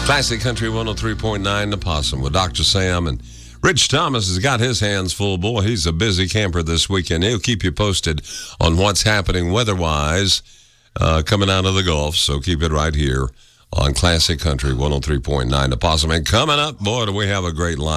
Classic Country 103.9 The Possum with Dr. Sam. And Rich Thomas has got his hands full. Boy, he's a busy camper this weekend. He'll keep you posted on what's happening weather-wise coming out of the Gulf. So keep it right here on Classic Country 103.9 The Possum. And coming up, boy, do we have a great line.